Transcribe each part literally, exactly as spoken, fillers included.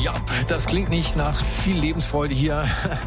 Ja, das klingt nicht nach viel Lebensfreude hier.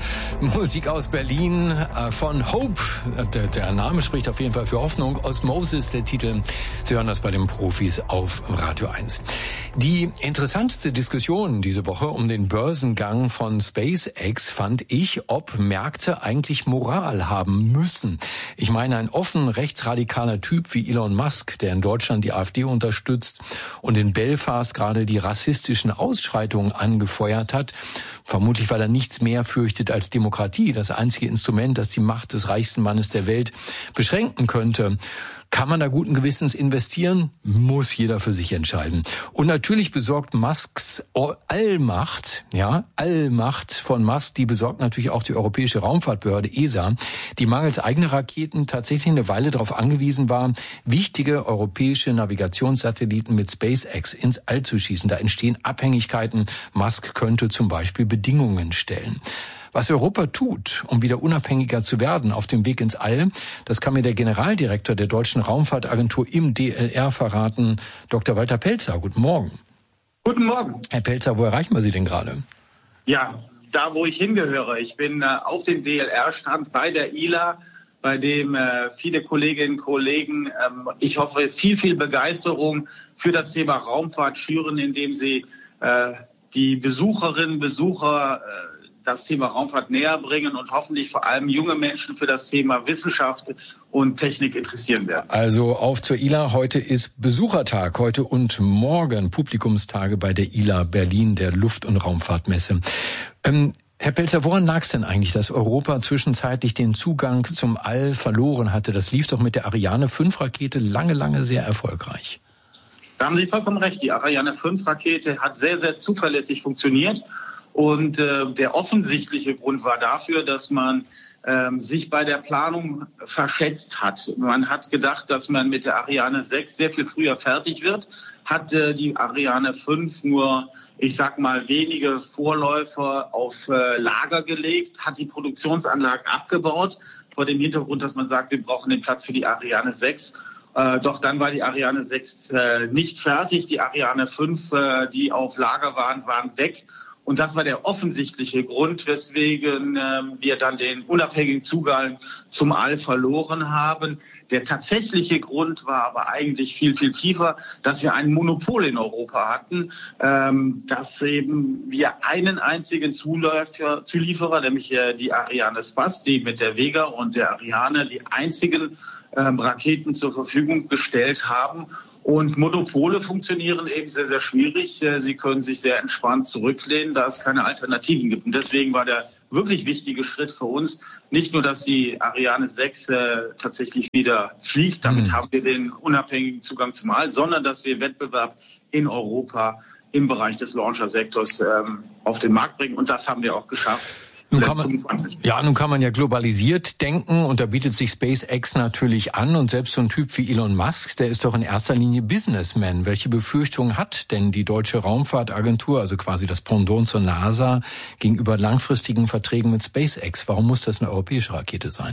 Musik aus Berlin äh, von Hope. Der, der Name spricht auf jeden Fall für Hoffnung. Osmosis, der Titel. Sie hören das bei den Profis auf Radio eins. Die interessanteste Diskussion diese Woche um den Börsengang von SpaceX fand ich, ob Märkte eigentlich Moral haben müssen. Ich meine, ein offen rechtsradikaler Typ wie Elon Musk, der in Deutschland die AfD unterstützt und in Belfast gerade die rassistischen Ausschreitungen angefeuert hat, vermutlich weil er nichts mehr fürchtet als Demokratie, das einzige Instrument, das die Macht des reichsten Mannes der Welt beschränken könnte. Kann man da guten Gewissens investieren? Muss jeder für sich entscheiden. Und natürlich besorgt Musks Allmacht, ja, Allmacht von Musk, die besorgt natürlich auch die Europäische Raumfahrtbehörde E S A, die mangels eigener Raketen tatsächlich eine Weile darauf angewiesen war, wichtige europäische Navigationssatelliten mit SpaceX ins All zu schießen. Da entstehen Abhängigkeiten. Musk könnte zum Beispiel Bedingungen stellen. Was Europa tut, um wieder unabhängiger zu werden auf dem Weg ins All, das kann mir der Generaldirektor der Deutschen Raumfahrtagentur im D L R verraten, Doktor Walter Pelzer. Guten Morgen. Guten Morgen. Herr Pelzer, wo erreichen wir Sie denn gerade? Ja, da wo ich hingehöre. Ich bin äh, auf dem D L R-Stand bei der I L A, bei dem äh, viele Kolleginnen und Kollegen, ähm, ich hoffe, viel, viel Begeisterung für das Thema Raumfahrt schüren, indem sie äh, die Besucherinnen und Besucher äh, das Thema Raumfahrt näher bringen und hoffentlich vor allem junge Menschen für das Thema Wissenschaft und Technik interessieren werden. Also auf zur I L A. Heute ist Besuchertag, heute und morgen Publikumstage bei der I L A Berlin, der Luft- und Raumfahrtmesse. Ähm, Herr Pelzer, woran lag es denn eigentlich, dass Europa zwischenzeitlich den Zugang zum All verloren hatte? Das lief doch mit der Ariane fünf Rakete lange, lange sehr erfolgreich. Da haben Sie vollkommen recht. Die Ariane fünf Rakete hat sehr, sehr zuverlässig funktioniert. Und äh, der offensichtliche Grund war dafür, dass man ähm, sich bei der Planung verschätzt hat. Man hat gedacht, dass man mit der Ariane sechs sehr viel früher fertig wird, hat äh, die Ariane fünf nur, ich sag mal, wenige Vorläufer auf äh, Lager gelegt, hat die Produktionsanlagen abgebaut, vor dem Hintergrund, dass man sagt, wir brauchen den Platz für die Ariane sechs. Äh, doch dann war die Ariane sechs äh, nicht fertig. Die Ariane fünf, äh, die auf Lager waren, waren weg. Und das war der offensichtliche Grund, weswegen äh, wir dann den unabhängigen Zugang zum All verloren haben. Der tatsächliche Grund war aber eigentlich viel, viel tiefer, dass wir ein Monopol in Europa hatten, ähm, dass eben wir einen einzigen Zuläufer, Zulieferer, nämlich äh, die Ariane Space, die mit der Vega und der Ariane die einzigen ähm, Raketen zur Verfügung gestellt haben. Und Monopole funktionieren eben sehr, sehr schwierig. Sie können sich sehr entspannt zurücklehnen, da es keine Alternativen gibt. Und deswegen war der wirklich wichtige Schritt für uns nicht nur, dass die Ariane sechs äh, tatsächlich wieder fliegt, damit mhm. haben wir den unabhängigen Zugang zum All, sondern dass wir Wettbewerb in Europa im Bereich des Launcher-Sektors ähm, auf den Markt bringen. Und das haben wir auch geschafft. Nun kann man, ja, nun kann man ja globalisiert denken und da bietet sich SpaceX natürlich an und selbst so ein Typ wie Elon Musk, der ist doch in erster Linie Businessman. Welche Befürchtungen hat denn die Deutsche Raumfahrtagentur, also quasi das Pendant zur NASA, gegenüber langfristigen Verträgen mit SpaceX? Warum muss das eine europäische Rakete sein?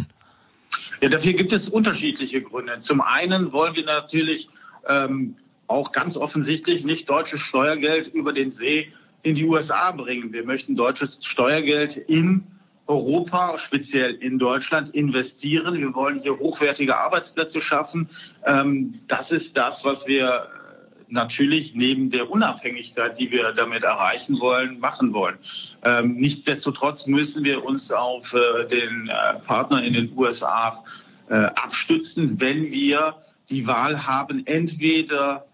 Ja, dafür gibt es unterschiedliche Gründe. Zum einen wollen wir natürlich ähm, auch ganz offensichtlich nicht deutsches Steuergeld über den See in die U S A bringen. Wir möchten deutsches Steuergeld in Europa, speziell in Deutschland, investieren. Wir wollen hier hochwertige Arbeitsplätze schaffen. Das ist das, was wir natürlich neben der Unabhängigkeit, die wir damit erreichen wollen, machen wollen. Nichtsdestotrotz müssen wir uns auf den Partner in den U S A abstützen, wenn wir die Wahl haben, entweder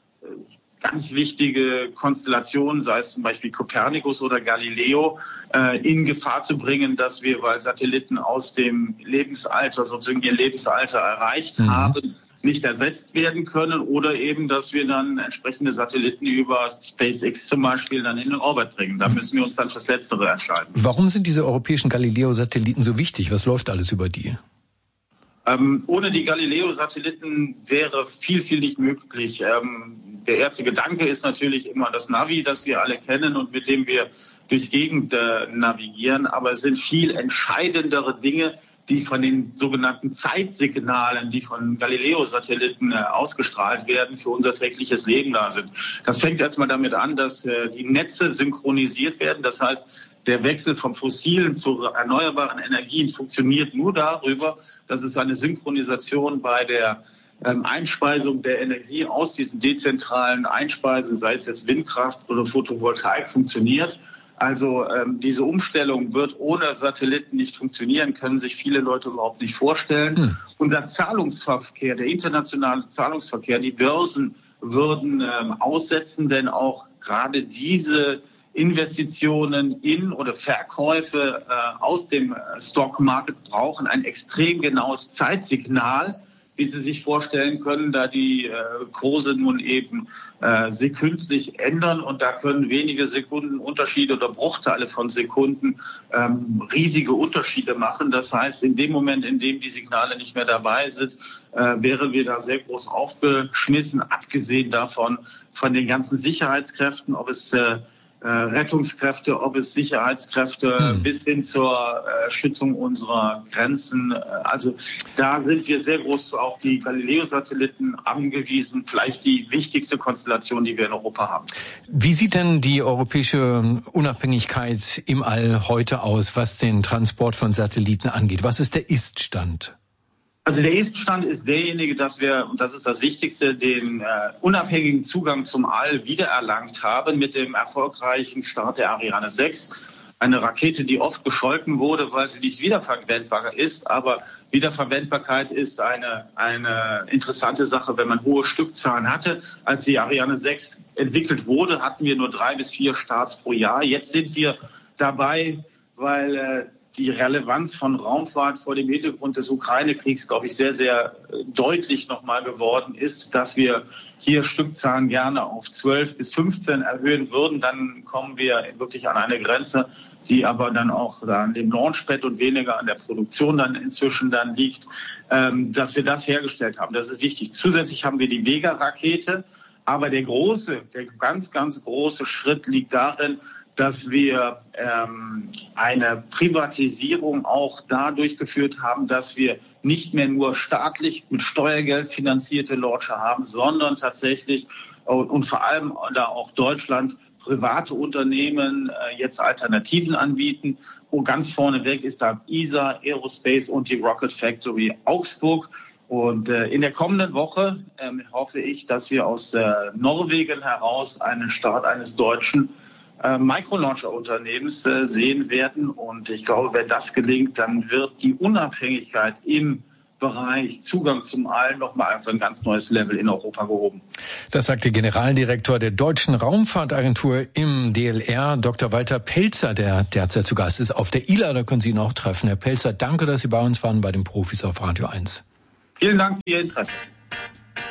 ganz wichtige Konstellationen, sei es zum Beispiel Copernicus oder Galileo, äh, in Gefahr zu bringen, dass wir, weil Satelliten aus dem Lebensalter, sozusagen ihr Lebensalter erreicht mhm. haben, nicht ersetzt werden können oder eben, dass wir dann entsprechende Satelliten über SpaceX zum Beispiel dann in den Orbit bringen. Da müssen wir uns dann fürs Letztere entscheiden. Warum sind diese europäischen Galileo-Satelliten so wichtig? Was läuft alles über die? Ähm, ohne die Galileo-Satelliten wäre viel, viel nicht möglich. Ähm, der erste Gedanke ist natürlich immer das Navi, das wir alle kennen und mit dem wir durch Gegend äh, navigieren. Aber es sind viel entscheidendere Dinge, die von den sogenannten Zeitsignalen, die von Galileo-Satelliten äh, ausgestrahlt werden, für unser tägliches Leben da sind. Das fängt erstmal damit an, dass äh, die Netze synchronisiert werden. Das heißt, der Wechsel vom fossilen zu erneuerbaren Energien funktioniert nur darüber, dass es eine Synchronisation bei der ähm, Einspeisung der Energie aus diesen dezentralen Einspeisen, sei es jetzt Windkraft oder Photovoltaik, funktioniert. Also ähm, diese Umstellung wird ohne Satelliten nicht funktionieren, können sich viele Leute überhaupt nicht vorstellen. Hm. Unser Zahlungsverkehr, der internationale Zahlungsverkehr, die Börsen würden ähm, aussetzen, denn auch gerade diese Investitionen in oder Verkäufe äh, aus dem Stock Market brauchen ein extrem genaues Zeitsignal, wie Sie sich vorstellen können, da die äh, Kurse nun eben äh, sekündlich ändern und da können wenige Sekunden Unterschiede oder Bruchteile von Sekunden ähm, riesige Unterschiede machen. Das heißt, in dem Moment, in dem die Signale nicht mehr dabei sind, äh, wären wir da sehr groß aufgeschmissen, abgesehen davon von den ganzen Sicherheitskräften, ob es äh, Rettungskräfte, ob es Sicherheitskräfte hm. bis hin zur äh, Schützung unserer Grenzen. Also da sind wir sehr groß auf die Galileo-Satelliten angewiesen. Vielleicht die wichtigste Konstellation, die wir in Europa haben. Wie sieht denn die europäische Unabhängigkeit im All heute aus, was den Transport von Satelliten angeht? Was ist der Ist-Stand? Also der Ist-Stand ist derjenige, dass wir, und das ist das Wichtigste, den äh, unabhängigen Zugang zum All wiedererlangt haben mit dem erfolgreichen Start der Ariane sechs. Eine Rakete, die oft gescholten wurde, weil sie nicht wiederverwendbar ist. Aber Wiederverwendbarkeit ist eine, eine interessante Sache, wenn man hohe Stückzahlen hatte. Als die Ariane sechs entwickelt wurde, hatten wir nur drei bis vier Starts pro Jahr. Jetzt sind wir dabei, weil äh, die Relevanz von Raumfahrt vor dem Hintergrund des Ukraine-Kriegs, glaube ich, sehr, sehr deutlich nochmal geworden ist, dass wir hier Stückzahlen gerne auf zwölf bis fünfzehn erhöhen würden. Dann kommen wir wirklich an eine Grenze, die aber dann auch an dem Launchpad und weniger an der Produktion dann inzwischen dann liegt, ähm, dass wir das hergestellt haben. Das ist wichtig. Zusätzlich haben wir die Vega-Rakete. Aber der große, der ganz, ganz große Schritt liegt darin, dass wir ähm, eine Privatisierung auch da durchgeführt haben, dass wir nicht mehr nur staatlich mit Steuergeld finanzierte Launcher haben, sondern tatsächlich und, und vor allem da auch Deutschland private Unternehmen äh, jetzt Alternativen anbieten. Und ganz vorneweg ist da E S A, Aerospace und die Rocket Factory Augsburg. Und äh, in der kommenden Woche ähm, hoffe ich, dass wir aus äh, Norwegen heraus einen Start eines deutschen äh, Microlauncher-Unternehmens äh, sehen werden. Und ich glaube, wenn das gelingt, dann wird die Unabhängigkeit im Bereich Zugang zum All nochmal auf ein ganz neues Level in Europa gehoben. Das sagt der Generaldirektor der Deutschen Raumfahrtagentur im D L R, Doktor Walter Pelzer, der derzeit zu Gast ist auf der I L A. Da können Sie ihn auch treffen. Herr Pelzer, danke, dass Sie bei uns waren bei den Profis auf Radio eins. Vielen Dank für Ihr Interesse.